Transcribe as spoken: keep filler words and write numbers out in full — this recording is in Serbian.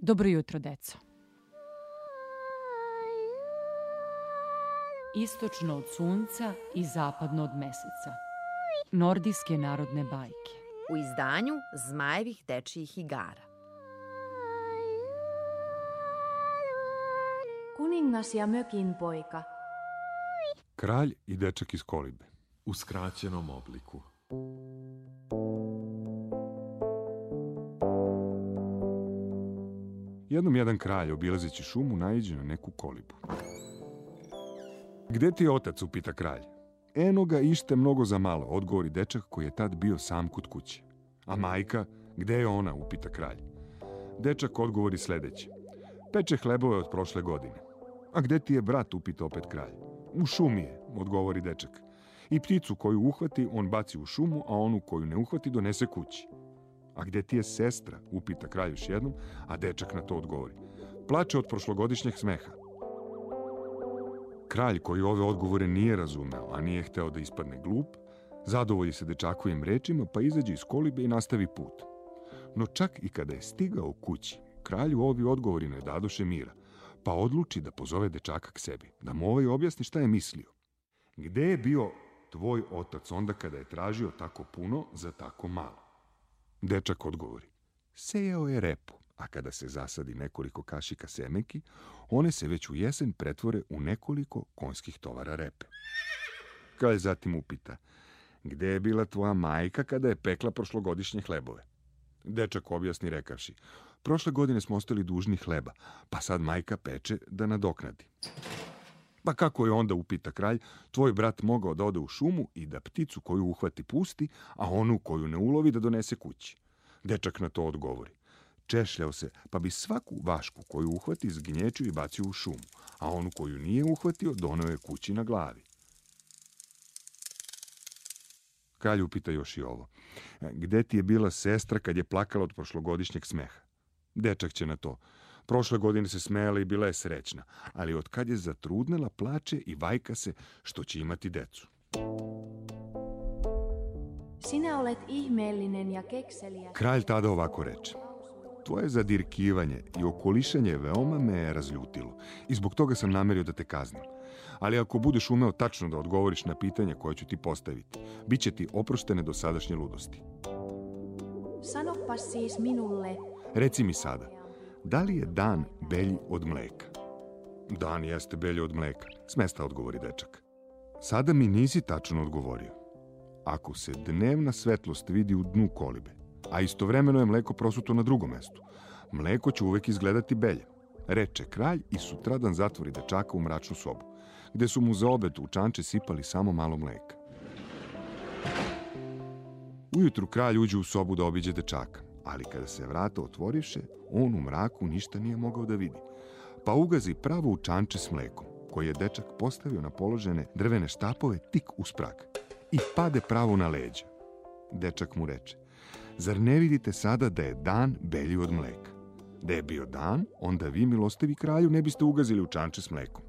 Dobro jutro, deco. Istočno od sunca i zapadno od meseca. Nordijske narodne bajke. U izdanju Zmajevih dečijih igara. Kuningas ja mökin poika. Kralj i dečak iz kolibe. U skraćenom obliku. Jednom jedan kralj, obilazeći šumu, naiđe na neku kolibu. Gde ti je otac, upita kralj. Eno ga ište mnogo za malo, odgovori dečak koji je tad bio sam kod kuće. A majka, gde je ona, upita kralj. Dečak odgovori sledeće. Peče hlebove od prošle godine. A gde ti je brat, upita opet kralj. U šumi je, odgovori dečak. I pticu koju uhvati, on baci u šumu, a onu koju ne uhvati donese kući. A gde ti je sestra, upita kralj još jednom, a dečak na to odgovori. Plače od prošlogodišnjeg smeha. Kralj, koji ove odgovore nije razumeo, a nije hteo da ispadne glup, zadovolji se dečakovim rečima, pa izađe iz kolibe i nastavi put. No čak i kada je stigao kući, kralju ovi odgovori ne dadoše mira, pa odluči da pozove dečaka k sebi, da mu ovaj objasni šta je mislio. Gde je bio tvoj otac onda kada je tražio tako puno za tako malo? Dečak odgovori. Sejao je repu, a kada se zasadi nekoliko kašika semenki, one se već u jesen pretvore u nekoliko konjskih tovara repe. Kralj zatim upita, gde je bila tvoja majka kada je pekla prošlogodišnje hlebove? Dečak objasni rekavši, prošle godine smo ostali dužni hleba, pa sad majka peče da nadoknadi. Pa kako je onda, upita kralj, tvoj brat mogao da ode u šumu i da pticu koju uhvati pusti, a onu koju ne ulovi da donese kući? Dečak na to odgovori. Češljao se, pa bi svaku vašku koju uhvati zgnječio i bacio u šumu, a onu koju nije uhvatio doneo je kući na glavi. Kralj upita još i ovo. Gde ti je bila sestra kad je plakala od prošlogodišnjeg smeha? Dečak će na to. Prošle godine se smejala i bila je srećna, ali od kad je zatrudnela plače i vajka se što će imati decu. Sinä olet ihmeellinen ja kekseliä. Kralj tada ovako reče. Tvoje zadirkivanje i okolišanje veoma me je razljutilo i zbog toga sam namerio da te kaznim. Ali ako budeš umeo tačno da odgovoriš na pitanje koje ću ti postaviti, bit će ti oproštene dosadašnje ludosti. Sanopas siis minulle. Reci mi sada, da li je dan belji od mleka? Dan jeste belji od mleka, smesta odgovori dečak. Sada mi nisi tačno odgovorio. Ako se dnevna svetlost vidi u dnu kolibe, a istovremeno je mleko prosuto na drugom mestu, mleko će uvek izgledati belje, reče kralj i sutradan zatvori dečaka u mračnu sobu, gde su mu za obed u čanče sipali samo malo mleka. Ujutru kralj uđe u sobu da obiđe dečaka, ali kada se vrata otvoriše, on u mraku ništa nije mogao da vidi, pa ugazi pravo u čanče s mlekom, koji je dečak postavio na položene drvene štapove tik uz prag, i pade pravo na leđa. Dečak mu reče, zar ne vidite sada da je dan belji od mleka? Da je bio dan, onda vi, milostivi kralju, ne biste ugazili u čanče s mlekom.